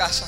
casa.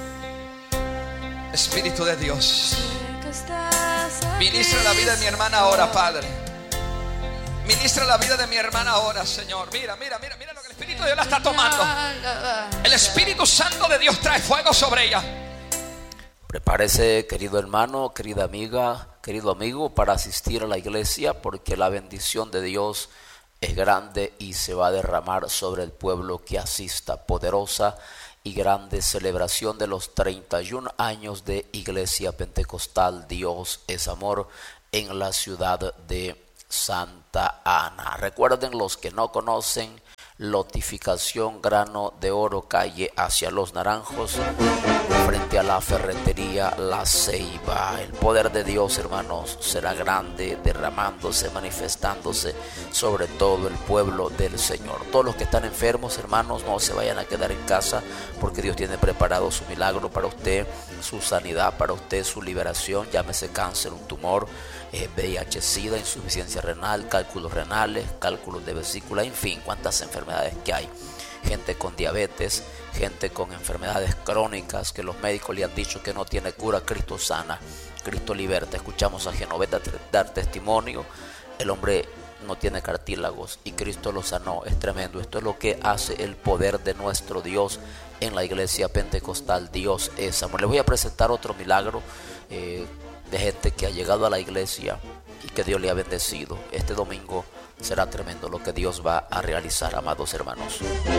Espíritu de Dios, ministra la vida de mi hermana ahora, Padre. Ministra la vida de mi hermana ahora, Señor. Mira lo que el Espíritu de Dios la está tomando. El Espíritu Santo de Dios trae fuego sobre ella. Prepárese, querido hermano, querida amiga, querido amigo, para asistir a la iglesia, porque la bendición de Dios es grande y se va a derramar sobre el pueblo que asista. Poderosa y grande celebración de los 31 años de Iglesia Pentecostal Dios es Amor en la ciudad de Santa Ana. Recuerden, los que no conocen, lotificación Grano de Oro, calle Hacia los Naranjos, frente a la ferretería La Ceiba. El poder de Dios, hermanos, será grande, derramándose, manifestándose sobre todo el pueblo del Señor. Todos los que están enfermos, hermanos, no se vayan a quedar en casa, porque Dios tiene preparado su milagro para usted, su sanidad para usted, su liberación. Llámese cáncer, un tumor, VIH, SIDA, insuficiencia renal, cálculos renales, cálculos de vesícula, en fin, cuántas enfermedades que hay. Gente con diabetes, gente con enfermedades crónicas que los médicos le han dicho que no tiene cura. Cristo sana, Cristo liberta. Escuchamos a Genovés dar testimonio. El hombre no tiene cartílagos y Cristo lo sanó. Es tremendo. Esto es lo que hace el poder de nuestro Dios en la iglesia pentecostal. Dios es amor. Les voy a presentar otro milagro de gente que ha llegado a la iglesia y que Dios le ha bendecido. Este domingo será tremendo lo que Dios va a realizar, amados hermanos.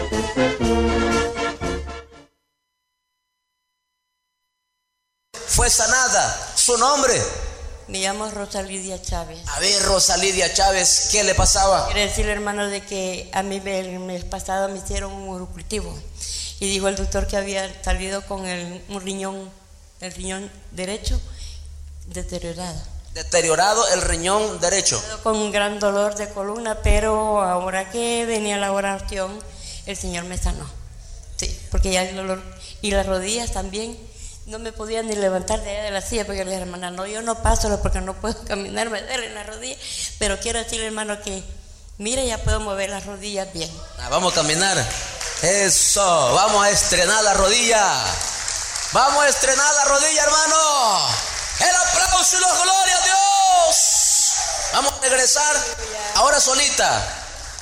Fue sanada. ¿Su nombre? Me llamo Rosa Lidia Chávez. A ver, Rosa Lidia Chávez, ¿qué le pasaba? Quiero decirle, hermano, de que a mí el mes pasado me hicieron un urocultivo y dijo el doctor que había salido con el riñón derecho deteriorado. Deteriorado el riñón derecho. Con un gran dolor de columna, pero ahora que venía la oración, el Señor me sanó. Sí, porque ya el dolor y las rodillas también, no me podía ni levantar de allá de la silla, porque le dije, hermana, no, yo no paso porque no puedo caminar, me duele en la rodilla, pero quiero decirle, hermano, que mire, ya puedo mover las rodillas bien. Vamos a caminar. Eso, vamos a estrenar la rodilla. Vamos a estrenar la rodilla, hermano. El aplauso y la gloria a Dios. Vamos a regresar ahora solita.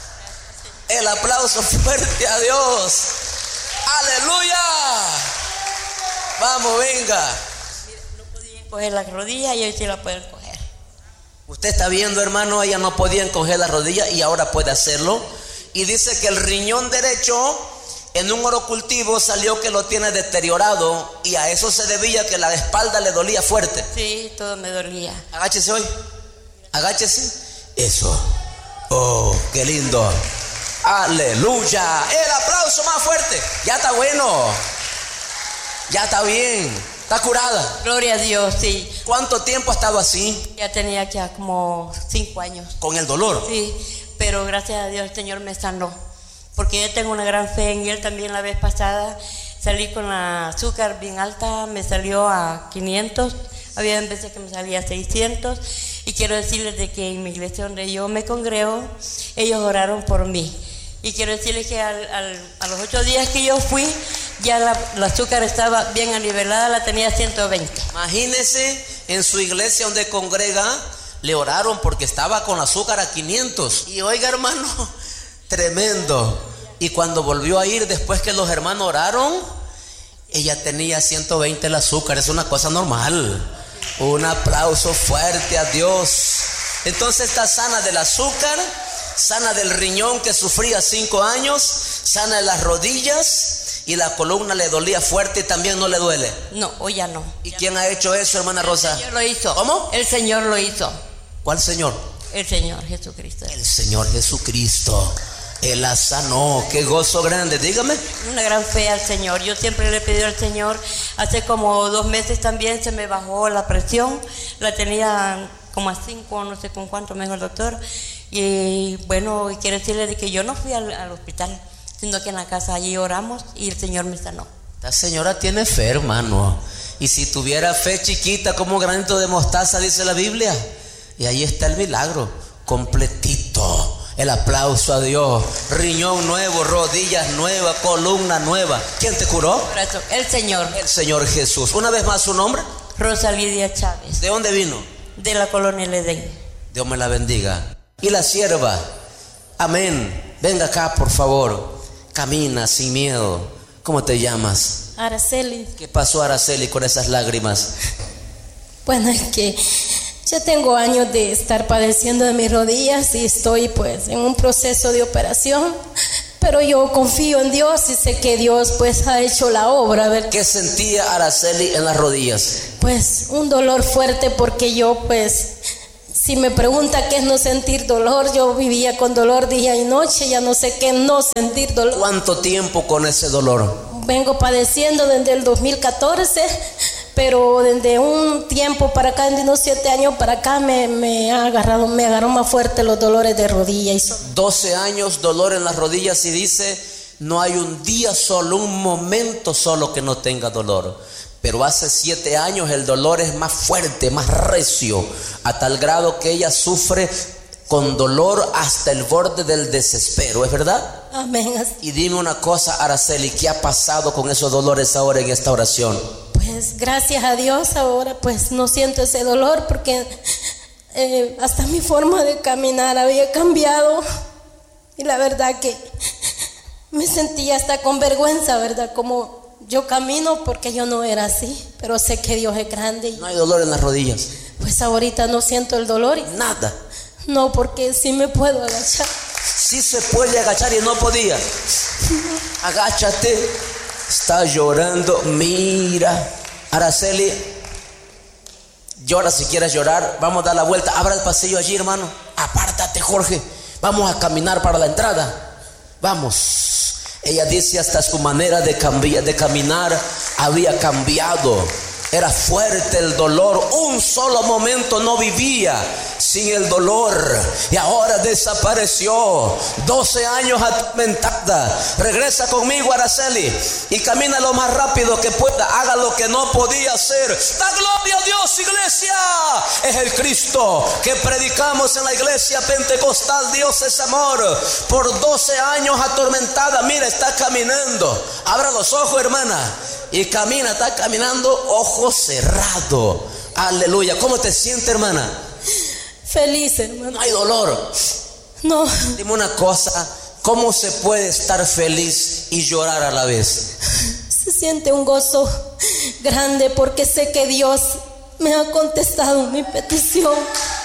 El aplauso fuerte a Dios. Aleluya. Vamos, venga. No podían coger las rodillas y hoy sí la pueden coger. Usted está viendo, hermano, ella no podía encoger la rodilla y ahora puede hacerlo. Y dice que el riñón derecho en un orocultivo salió que lo tiene deteriorado, y a eso se debía que la espalda le dolía fuerte. Sí, todo me dolía. Agáchese hoy. Agáchese. Eso. Oh, qué lindo. Aleluya. El aplauso más fuerte. Ya está bueno. Ya está bien. Está curada. Gloria a Dios, sí. ¿Cuánto tiempo ha estado así? Ya tenía ya como 5 años. ¿Con el dolor? Sí, pero gracias a Dios el Señor me sanó. Porque yo tengo una gran fe en Él. También la vez pasada salí con la azúcar bien alta, me salió a 500, había veces que me salía a 600. Y quiero decirles de que en mi iglesia donde yo me congrego, ellos oraron por mí. Y quiero decirles que a los 8 días que yo fui, ya la azúcar estaba bien anivelada, la tenía 120. Imagínese, en su iglesia donde congrega, le oraron porque estaba con azúcar a 500. Y oiga, hermano, tremendo. Y cuando volvió a ir, después que los hermanos oraron, ella tenía 120 el azúcar. Es una cosa normal. Un aplauso fuerte a Dios. Entonces está sana del azúcar, sana del riñón que sufría 5 años, sana de las rodillas, y la columna le dolía fuerte y también no le duele. No, hoy ya no. ¿Y quién ha hecho eso, hermana Rosa? El Señor lo hizo. ¿Cómo? El Señor lo hizo. ¿Cuál Señor? El Señor Jesucristo. El Señor Jesucristo. Él la sanó. Qué gozo grande. Dígame. Una gran fe al Señor. Yo siempre le he pedido al Señor. Hace como 2 meses también se me bajó la presión. La tenía como a 5, no sé con cuánto me dijo el doctor. Y bueno, quiero decirle de que yo no fui al hospital, sino que en la casa allí oramos y el Señor me sanó. Esta señora tiene fe, hermano. Y si tuviera fe chiquita como granito de mostaza, dice la Biblia. Y ahí está el milagro completito. El aplauso a Dios. Riñón nuevo, rodillas nuevas, columna nueva. ¿Quién te curó? El Señor. El Señor Jesús. Una vez más su nombre. Rosa Lidia Chávez. ¿De dónde vino? De la colonia El Edén. Dios me la bendiga. Y la sierva. Amén. Venga acá, por favor. Camina sin miedo. ¿Cómo te llamas? Araceli. ¿Qué pasó, Araceli, con esas lágrimas? Bueno, es que yo tengo años de estar padeciendo de mis rodillas y estoy pues en un proceso de operación, pero yo confío en Dios y sé que Dios pues ha hecho la obra. ¿Verdad? ¿Qué sentía Araceli en las rodillas? Pues un dolor fuerte, porque yo pues, si me pregunta qué es no sentir dolor, yo vivía con dolor día y noche, ya no sé qué es no sentir dolor. ¿Cuánto tiempo con ese dolor? Vengo padeciendo desde el 2014, pero desde un tiempo para acá, desde unos 7 años para acá, me agarró más fuerte los dolores de rodilla. 12 años, dolor en las rodillas, y dice, no hay un día solo, un momento solo que no tenga dolor. Pero hace 7 años el dolor es más fuerte, más recio, a tal grado que ella sufre con dolor hasta el borde del desespero. ¿Es verdad? Amén. Y dime una cosa, Araceli, ¿qué ha pasado con esos dolores ahora en esta oración? Pues gracias a Dios ahora pues no siento ese dolor, porque hasta mi forma de caminar había cambiado, y la verdad que me sentía hasta con vergüenza, ¿verdad? Como yo camino, porque yo no era así, pero sé que Dios es grande. ¿No hay dolor en las rodillas? Pues ahorita no siento el dolor. Nada. No, porque sí me puedo agachar. Sí se puede agachar y no podía. Agáchate. Está llorando. Mira, Araceli, llora si quieres llorar. Vamos a dar la vuelta. Abra el pasillo allí, hermano. Apártate, Jorge. Vamos a caminar para la entrada. Vamos. Ella dice hasta su manera de caminar había cambiado. Era fuerte el dolor. Un solo momento no vivía sin el dolor, y ahora desapareció. 12 años atormentada. Regresa conmigo, Araceli, y camina lo más rápido que pueda. Haga lo que no podía hacer. Da gloria a Dios, iglesia. Es el Cristo que predicamos en la iglesia pentecostal. Dios es amor. Por 12 años atormentada, mira, está caminando. Abra los ojos, hermana, y camina, está caminando, ojos cerrados. Aleluya. ¿Cómo te sientes, hermana? Feliz, hermano. No hay dolor. No. Dime una cosa, ¿cómo se puede estar feliz y llorar a la vez? Se siente un gozo grande, porque sé que Dios me ha contestado mi petición,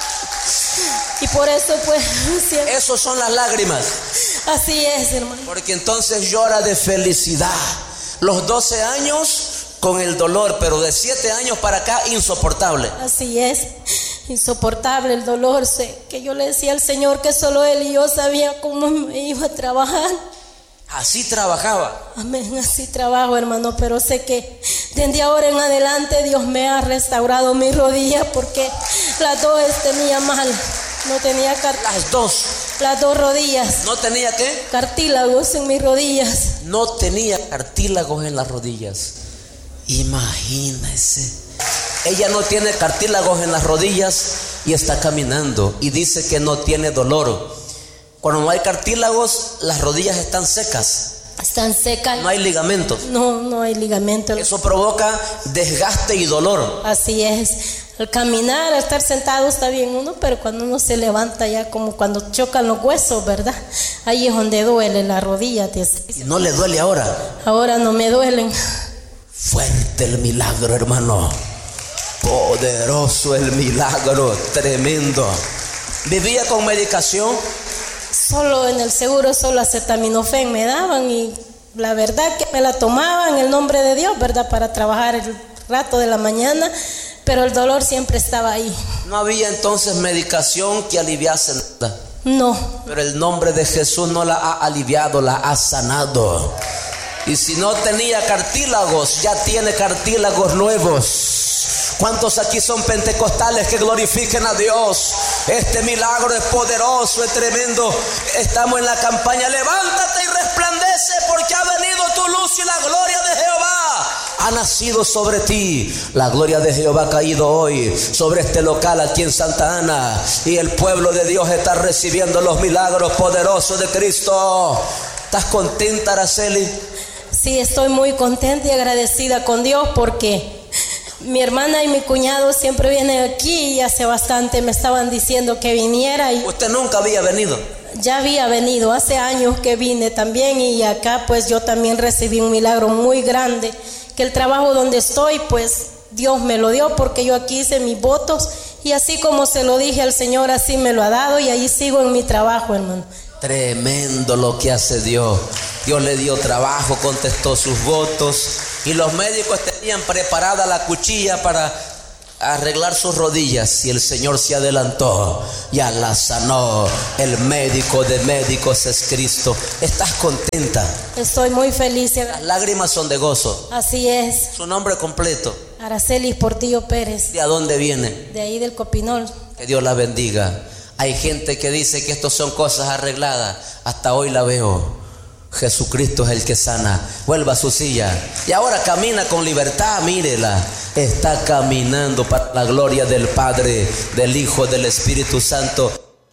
y por eso pues siempre... Esos son las lágrimas. Así es, hermano. Porque entonces llora de felicidad. Los 12 años con el dolor, pero de 7 años para acá insoportable. Así es, insoportable el dolor. Sé que yo le decía al Señor que solo Él y yo sabía cómo me iba a trabajar. Así trabajaba. Amén, así trabajo, hermano, pero sé que desde ahora en adelante Dios me ha restaurado mis rodillas, porque las dos tenía mal. No tenía las dos rodillas. ¿No tenía qué? Cartílagos en mis rodillas. No tenía cartílagos en las rodillas. Imagínese. Ella no tiene cartílagos en las rodillas y está caminando, y dice que no tiene dolor. Cuando no hay cartílagos, las rodillas están secas. Están secas. No hay ligamentos. No hay ligamentos. Eso provoca desgaste y dolor. Así es. Al caminar, al estar sentado está bien uno, pero cuando uno se levanta, ya como cuando chocan los huesos, ¿verdad? Ahí es donde duele la rodilla. ¿Y no le duele ahora? Ahora no me duelen. Fuerte el milagro, hermano. Poderoso el milagro, tremendo. ¿Vivía con medicación? Solo en el seguro, solo acetaminofén me daban, y la verdad que me la tomaba en el nombre de Dios, ¿verdad? Para trabajar el rato de la mañana, pero el dolor siempre estaba ahí. No había entonces medicación que aliviase nada. No. Pero el nombre de Jesús no la ha aliviado, la ha sanado. Y si no tenía cartílagos, ya tiene cartílagos nuevos. ¿Cuántos aquí son pentecostales que glorifiquen a Dios? Este milagro es poderoso, es tremendo. Estamos en la campaña Levántate y resplandece, porque ha venido tu luz y la gloria de Jehová ha nacido sobre ti. La gloria de Jehová ha caído hoy sobre este local aquí en Santa Ana, y el pueblo de Dios está recibiendo los milagros poderosos de Cristo. ¿Estás contenta, Araceli? Sí, estoy muy contenta y agradecida con Dios porque mi hermana y mi cuñado siempre vienen aquí y hace bastante me estaban diciendo que viniera. Y ¿usted nunca había venido? Ya había venido, hace años que vine también, y acá pues yo también recibí un milagro muy grande, que el trabajo donde estoy pues Dios me lo dio, porque yo aquí hice mis votos y así como se lo dije al Señor, así me lo ha dado, y ahí sigo en mi trabajo, hermano. Tremendo lo que hace Dios. Dios le dio trabajo, contestó sus votos, y los médicos tenían preparada la cuchilla para arreglar sus rodillas, y el Señor se adelantó, ya la sanó. El médico de médicos es Cristo. ¿Estás contenta? Estoy muy feliz. Las lágrimas son de gozo. Así es. ¿Su nombre completo? Araceli Portillo Pérez. ¿De a dónde viene? De ahí del Copinol. Que Dios la bendiga. Hay gente que dice que esto son cosas arregladas. Hasta hoy la veo. Jesucristo es el que sana. Vuelva a su silla. Y ahora camina con libertad, mírela. Está caminando para la gloria del Padre, del Hijo, del Espíritu Santo.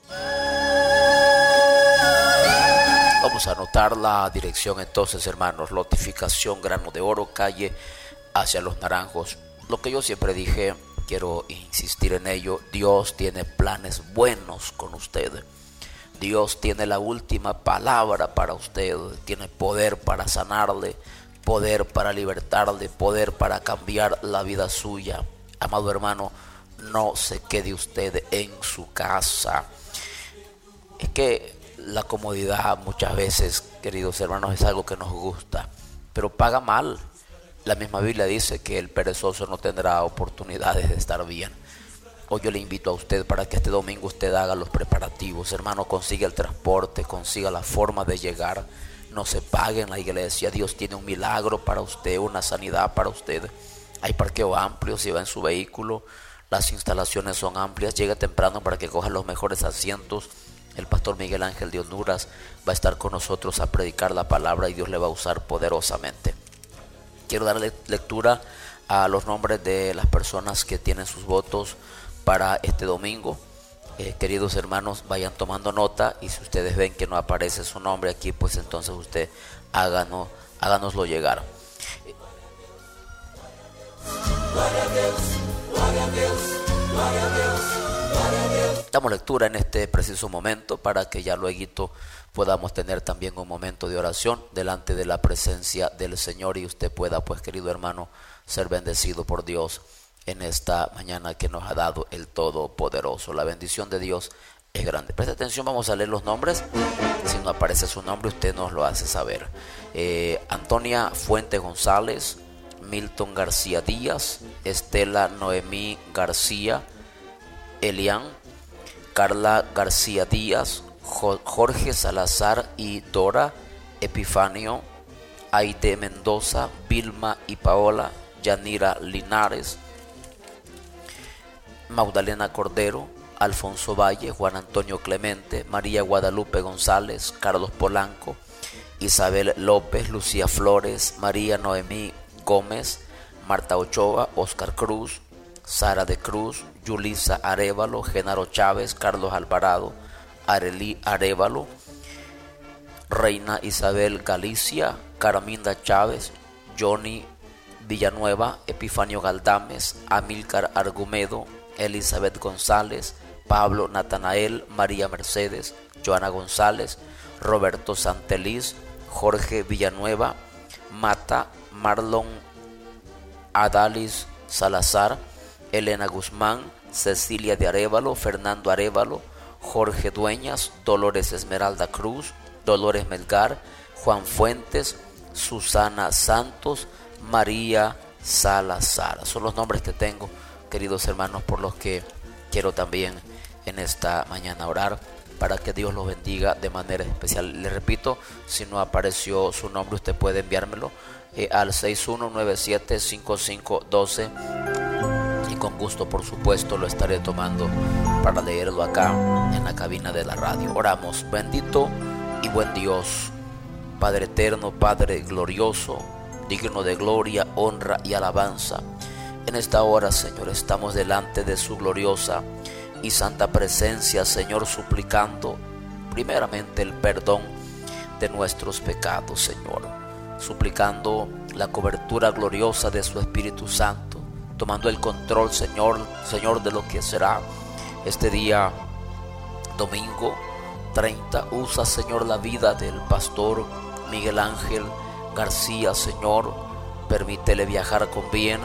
Vamos a anotar la dirección entonces, hermanos. Lotificación Grano de Oro, calle hacia Los Naranjos. Lo que yo siempre dije, quiero insistir en ello: Dios tiene planes buenos con usted. Dios tiene la última palabra para usted. Tiene poder para sanarle, poder para libertarle, poder para cambiar la vida suya. Amado hermano, no se quede usted en su casa. Es que la comodidad muchas veces, queridos hermanos, es algo que nos gusta, pero paga mal. La misma Biblia dice que el perezoso no tendrá oportunidades de estar bien. Hoy yo le invito a usted para que este domingo usted haga los preparativos. Hermano, consiga el transporte, consiga la forma de llegar. No se pague en la iglesia. Dios tiene un milagro para usted, una sanidad para usted. Hay parqueo amplio si va en su vehículo. Las instalaciones son amplias. Llegue temprano para que coja los mejores asientos. El pastor Miguel Ángel de Honduras va a estar con nosotros a predicar la palabra y Dios le va a usar poderosamente. Quiero darle lectura a los nombres de las personas que tienen sus votos para este domingo. Queridos hermanos, vayan tomando nota, y si ustedes ven que no aparece su nombre aquí, pues entonces usted háganoslo llegar. Damos lectura en este preciso momento para que ya luego podamos tener también un momento de oración delante de la presencia del Señor, y usted pueda, pues querido hermano, ser bendecido por Dios en esta mañana que nos ha dado el Todopoderoso. La bendición de Dios es grande. Preste atención, vamos a leer los nombres. Si no aparece su nombre, usted nos lo hace saber. Antonia Fuente González, Milton García Díaz, Estela Noemí García, Elian, Carla García Díaz, Jorge Salazar y Dora, Epifanio, Aide Mendoza, Vilma y Paola, Yanira Linares, Magdalena Cordero, Alfonso Valle, Juan Antonio Clemente, María Guadalupe González, Carlos Polanco, Isabel López, Lucía Flores, María Noemí Gómez, Marta Ochoa, Oscar Cruz, Sara de Cruz, Yulisa Arévalo, Genaro Chávez, Carlos Alvarado, Arelí Arévalo, Reina Isabel Galicia, Carminda Chávez, Johnny Villanueva, Epifanio Galdames, Amílcar Argumedo, Elizabeth González, Pablo Natanael, María Mercedes, Joana González, Roberto Santeliz, Jorge Villanueva, Mata, Marlon Adalis Salazar, Elena Guzmán, Cecilia de Arévalo, Fernando Arévalo, Jorge Dueñas, Dolores Esmeralda Cruz, Dolores Melgar, Juan Fuentes, Susana Santos, María Salazar. Son los nombres que tengo, queridos hermanos, por los que quiero también en esta mañana orar para que Dios los bendiga de manera especial. Le repito, si no apareció su nombre, usted puede enviármelo al 61975512 y con gusto, por supuesto, lo estaré tomando para leerlo acá en la cabina de la radio. Oramos. Bendito y buen Dios, Padre eterno, Padre glorioso, digno de gloria, honra y alabanza. En esta hora, Señor, estamos delante de su gloriosa y santa presencia, Señor, suplicando primeramente el perdón de nuestros pecados, Señor, suplicando la cobertura gloriosa de su Espíritu Santo, tomando el control, Señor, de lo que será este día domingo 30. Usa, Señor, la vida del pastor Miguel Ángel García, Señor, permítele viajar con bien,